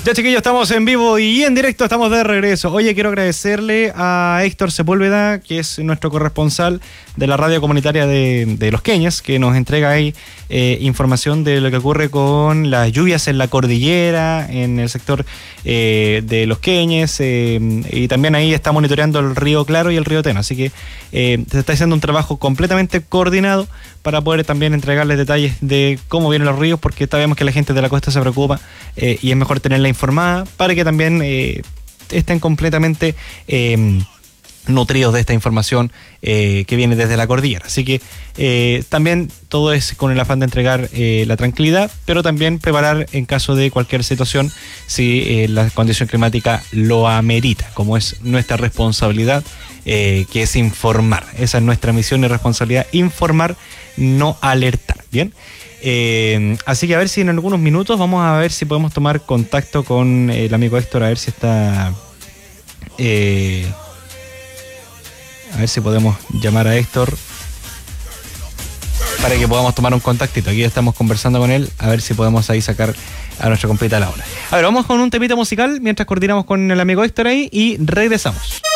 Ya, chiquillos, estamos en vivo y en directo, estamos de regreso. Oye, quiero agradecerle a Héctor Sepúlveda, que es nuestro corresponsal de la radio comunitaria de Los Queñes, que nos entrega ahí información de lo que ocurre con las lluvias en la cordillera, en el sector de Los Queñes, y también ahí está monitoreando el río Claro y el río Tena. Así que se está haciendo un trabajo completamente coordinado para poder también entregarles detalles de cómo vienen los ríos, porque sabemos que la gente de la costa se preocupa y es mejor tenerla informada para que también estén completamente nutridos de esta información que viene desde la cordillera. Así que también todo es con el afán de entregar la tranquilidad, pero también preparar en caso de cualquier situación si la condición climática lo amerita, como es nuestra responsabilidad, que es informar. Esa es nuestra misión y responsabilidad, informar, no alertar. Bien. Así que a ver si en algunos minutos vamos a ver si podemos tomar contacto con el amigo Héctor, a ver si está a ver si podemos llamar a Héctor para que podamos tomar un contactito. Aquí estamos conversando con él, a ver si podemos ahí sacar a nuestra compita a la hora. A ver, vamos con un temita musical mientras coordinamos con el amigo Héctor ahí y regresamos.